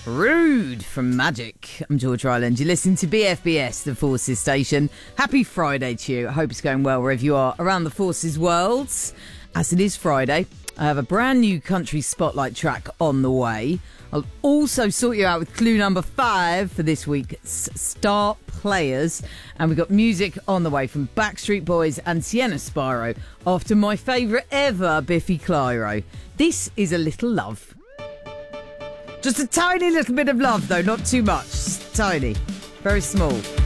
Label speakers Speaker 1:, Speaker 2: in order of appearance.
Speaker 1: Rude from Magic. I'm George Ryland. You're listening to BFBS, the Forces Station. Happy Friday to you. I hope it's going well wherever you are around the Forces world. As it is Friday, I have a brand new country spotlight track on the way. I'll also sort you out with clue number 5 for this week's Star Players. And we've got music on the way from Backstreet Boys and Sienna Spyro after my favourite ever, Biffy Clyro. This is A Little Love. Just a tiny little bit of love, though, not too much. Tiny. Very small.